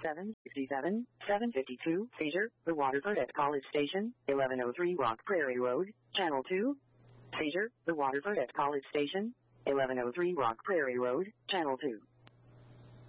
767, 752, seizure, the Waterford at College Station, 1103 Rock Prairie Road, Channel 2. Seizure, the Waterford at College Station, 1103 Rock Prairie Road, Channel 2.